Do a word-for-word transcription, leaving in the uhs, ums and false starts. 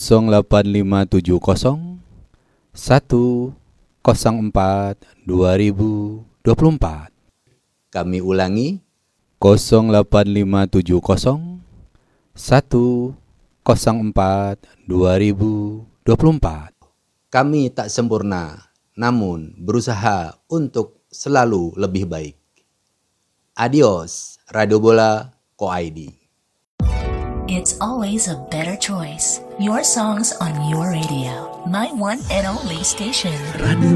nol delapan lima tujuh nol satu nol empat dua ribu dua puluh empat. Kami ulangi, nol delapan lima tujuh nol satu nol empat dua ribu dua puluh empat. Kami tak sempurna, namun berusaha untuk selalu lebih baik. Adios, Radio Bola Co I D. It's always a better choice. Your songs on your radio. My one and only station. Radio